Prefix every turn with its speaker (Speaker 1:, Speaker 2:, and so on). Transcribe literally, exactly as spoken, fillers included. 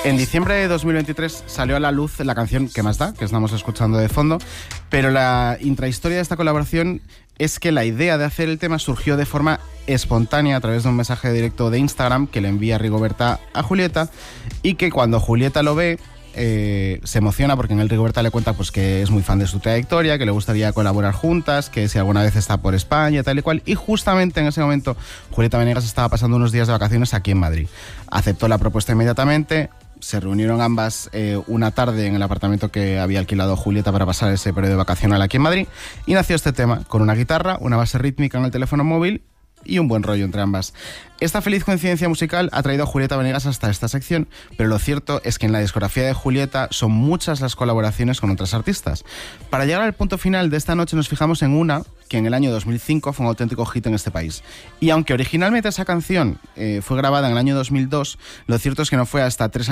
Speaker 1: En diciembre de dos mil veintitrés salió a la luz la canción Que más da, que estamos escuchando de fondo, pero la intrahistoria de esta colaboración es que la idea de hacer el tema surgió de forma espontánea a través de un mensaje directo de Instagram que le envía Rigoberta a Julieta, y que cuando Julieta lo ve eh, se emociona porque en él Rigoberta le cuenta pues, que es muy fan de su trayectoria, que le gustaría colaborar juntas, que si alguna vez está por España, tal y cual, y justamente en ese momento Julieta Venegas estaba pasando unos días de vacaciones aquí en Madrid. Aceptó la propuesta inmediatamente. Se reunieron ambas eh, una tarde en el apartamento que había alquilado Julieta para pasar ese periodo de vacacional aquí en Madrid, y nació este tema con una guitarra, una base rítmica en el teléfono móvil y un buen rollo entre ambas. Esta feliz coincidencia musical ha traído a Julieta Venegas hasta esta sección, pero lo cierto es que en la discografía de Julieta son muchas las colaboraciones con otras artistas. Para llegar al punto final de esta noche nos fijamos en una que en el año dos mil cinco fue un auténtico hit en este país. Y aunque originalmente esa canción eh, fue grabada en el año dos mil dos, lo cierto es que no fue hasta tres